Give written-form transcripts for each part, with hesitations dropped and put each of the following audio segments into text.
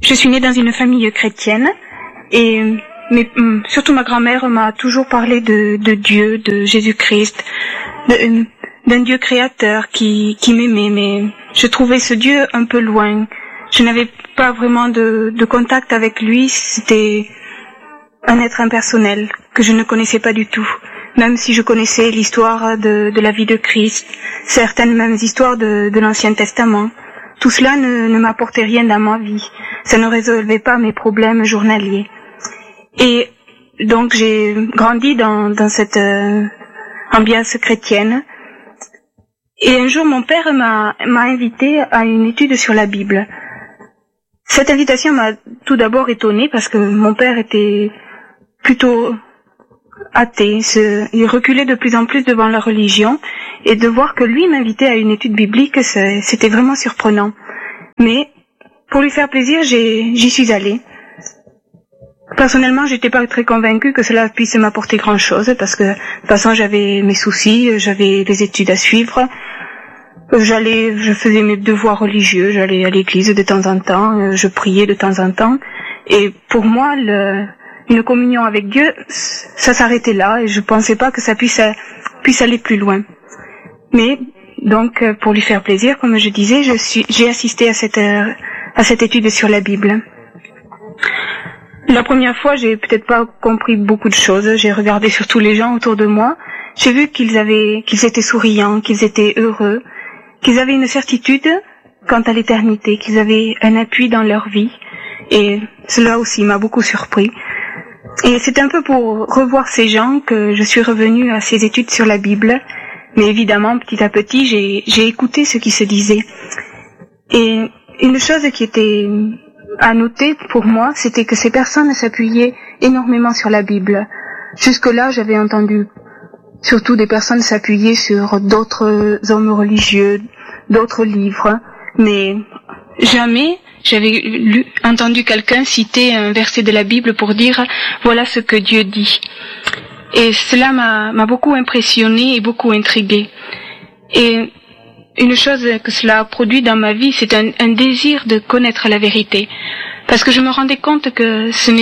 Je suis née dans une famille chrétienne et surtout ma grand-mère m'a toujours parlé de Dieu, de Jésus-Christ, d'un Dieu créateur qui m'aimait, mais je trouvais ce Dieu un peu loin. Je n'avais pas vraiment de contact avec lui, c'était un être impersonnel que je ne connaissais pas du tout. Même si je connaissais l'histoire de la vie de Christ, certaines mêmes histoires de l'Ancien Testament, tout cela ne m'apportait rien dans ma vie. Ça ne résolvait pas mes problèmes journaliers. Et donc j'ai grandi dans cette ambiance chrétienne. Et un jour, mon père m'a invité à une étude sur la Bible. Cette invitation m'a tout d'abord étonnée parce que mon père était plutôt athée. Il reculait de plus en plus devant la religion. Et de voir que lui m'invitait à une étude biblique, c'était vraiment surprenant. Mais pour lui faire plaisir, j'y suis allée. Personnellement, j'étais pas très convaincue que cela puisse m'apporter grand-chose parce que de toute façon, j'avais mes soucis, j'avais les études à suivre. Je faisais mes devoirs religieux, j'allais à l'église de temps en temps, je priais de temps en temps. Et pour moi, une communion avec Dieu, ça s'arrêtait là et je pensais pas que ça puisse aller plus loin. Mais donc, pour lui faire plaisir, comme je disais, j'ai assisté à cette étude sur la Bible. La première fois, j'ai peut-être pas compris beaucoup de choses. J'ai regardé surtout les gens autour de moi. J'ai vu qu'ils étaient souriants, qu'ils étaient heureux, qu'ils avaient une certitude quant à l'éternité, qu'ils avaient un appui dans leur vie. Et cela aussi m'a beaucoup surpris. Et c'est un peu pour revoir ces gens que je suis revenue à ces études sur la Bible. Mais évidemment, petit à petit, j'ai écouté ce qui se disait. Et une chose qui était à noter pour moi, c'était que ces personnes s'appuyaient énormément sur la Bible. Jusque-là, j'avais entendu surtout des personnes s'appuyer sur d'autres hommes religieux, d'autres livres, mais jamais j'avais entendu quelqu'un citer un verset de la Bible pour dire « voilà ce que Dieu dit ». Et cela m'a beaucoup impressionnée et beaucoup intriguée. Et une chose que cela a produit dans ma vie, c'est un désir de connaître la vérité. Parce que je me rendais compte que ce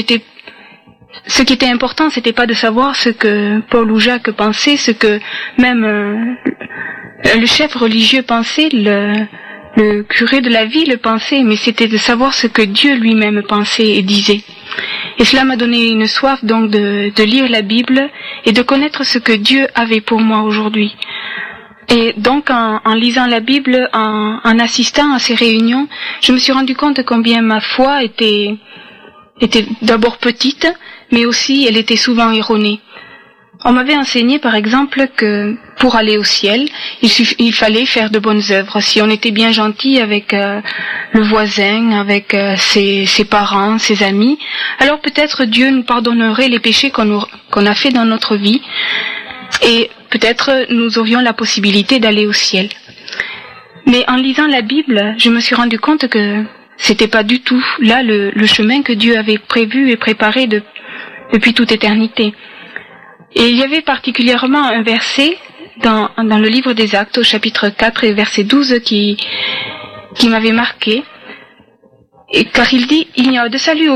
qui était important, c'était pas de savoir ce que Paul ou Jacques pensaient, ce que même le chef religieux pensait, le curé de la ville pensait, mais c'était de savoir ce que Dieu lui-même pensait et disait. Et cela m'a donné une soif donc de lire la Bible et de connaître ce que Dieu avait pour moi aujourd'hui. Et donc en lisant la Bible, en assistant à ces réunions, je me suis rendu compte combien ma foi était d'abord petite, mais aussi elle était souvent erronée. On m'avait enseigné par exemple que pour aller au ciel, il fallait faire de bonnes œuvres. Si on était bien gentil avec le voisin, avec ses parents, ses amis, alors peut-être Dieu nous pardonnerait les péchés qu'on a fait dans notre vie et peut-être nous aurions la possibilité d'aller au ciel. Mais en lisant la Bible, je me suis rendu compte que c'était pas du tout là le chemin que Dieu avait prévu et préparé depuis toute éternité. Et il y avait particulièrement un verset dans le livre des Actes, au chapitre 4 et verset 12, qui m'avait marqué. Et car il dit, il y a de salut en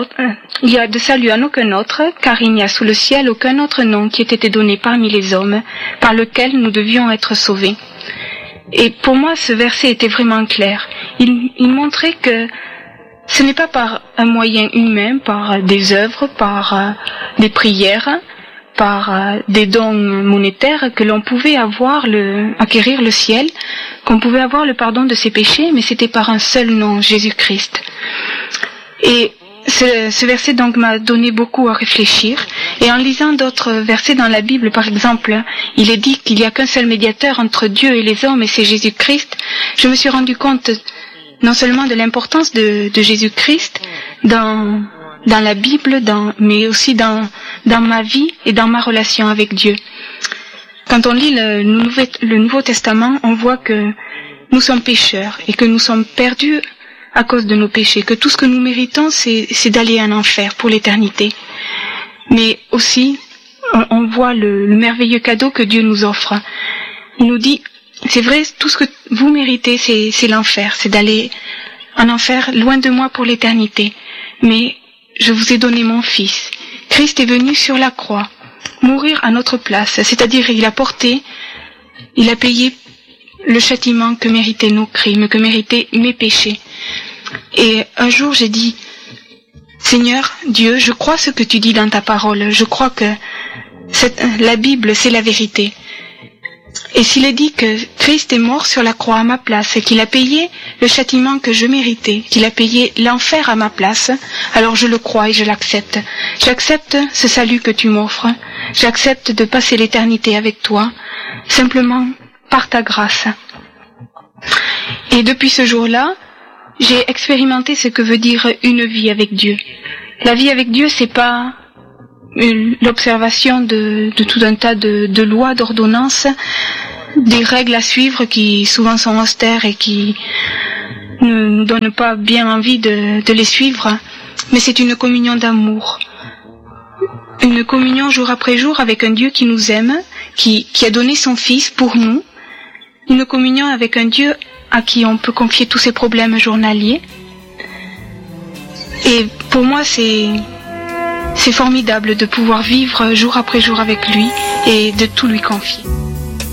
aucun autre, car il n'y a sous le ciel aucun autre nom qui ait été donné parmi les hommes, par lequel nous devions être sauvés. Et pour moi, ce verset était vraiment clair. Il montrait que ce n'est pas par un moyen humain, par des œuvres, par des prières, par des dons monétaires que l'on pouvait acquérir le ciel, qu'on pouvait avoir le pardon de ses péchés, mais c'était par un seul nom, Jésus-Christ. Et ce verset donc m'a donné beaucoup à réfléchir. Et en lisant d'autres versets dans la Bible, par exemple, il est dit qu'il n'y a qu'un seul médiateur entre Dieu et les hommes, et c'est Jésus-Christ. Je me suis rendu compte non seulement de l'importance de Jésus-Christ dans la Bible, mais aussi dans ma vie et dans ma relation avec Dieu. Quand on lit le Nouveau Testament, on voit que nous sommes pécheurs et que nous sommes perdus à cause de nos péchés, que tout ce que nous méritons, c'est d'aller en enfer pour l'éternité. Mais aussi, on voit le merveilleux cadeau que Dieu nous offre. Il nous dit, c'est vrai, tout ce que vous méritez, c'est l'enfer, c'est d'aller en enfer, loin de moi pour l'éternité. Mais je vous ai donné mon Fils. Christ est venu sur la croix, mourir à notre place, c'est-à-dire il a payé le châtiment que méritaient nos crimes, que méritaient mes péchés. Et un jour j'ai dit, Seigneur Dieu, je crois ce que tu dis dans ta parole, je crois que la Bible c'est la vérité. Et s'il est dit que Christ est mort sur la croix à ma place et qu'il a payé le châtiment que je méritais, qu'il a payé l'enfer à ma place, alors je le crois et je l'accepte. J'accepte ce salut que tu m'offres. J'accepte de passer l'éternité avec toi, simplement par ta grâce. Et depuis ce jour-là, j'ai expérimenté ce que veut dire une vie avec Dieu. La vie avec Dieu, c'est pas l'observation de tout un tas de lois, d'ordonnances, des règles à suivre qui souvent sont austères et qui ne nous donnent pas bien envie de les suivre, mais c'est une communion d'amour. Une communion jour après jour avec un Dieu qui nous aime, qui a donné son Fils pour nous. Une communion avec un Dieu à qui on peut confier tous ses problèmes journaliers. Et pour moi, c'est formidable de pouvoir vivre jour après jour avec lui et de tout lui confier.